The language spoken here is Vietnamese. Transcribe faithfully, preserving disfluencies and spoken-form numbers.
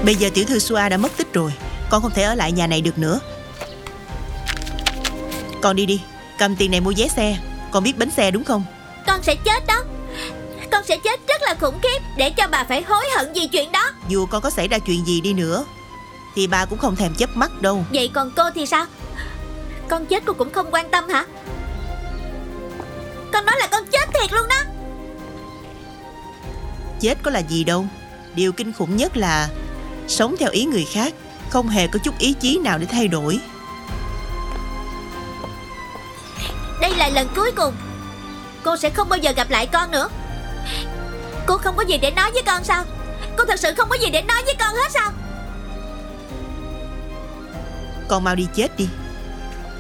Bây giờ tiểu thư Sua đã mất tích rồi, con không thể ở lại nhà này được nữa. Con đi đi, cầm tiền này mua vé xe. Con biết bánh xe đúng không? Con sẽ chết đó. Con sẽ chết rất là khủng khiếp, để cho bà phải hối hận vì chuyện đó. Dù con có xảy ra chuyện gì đi nữa thì bà cũng không thèm chớp mắt đâu. Vậy còn cô thì sao? Con chết cô cũng không quan tâm hả? Con nói là con chết thiệt luôn đó. Chết có là gì đâu. Điều kinh khủng nhất là sống theo ý người khác, không hề có chút ý chí nào để thay đổi. Đây là lần cuối cùng. Cô sẽ không bao giờ gặp lại con nữa. Cô không có gì để nói với con sao? Cô thật sự không có gì để nói với con hết sao? Con mau đi chết đi.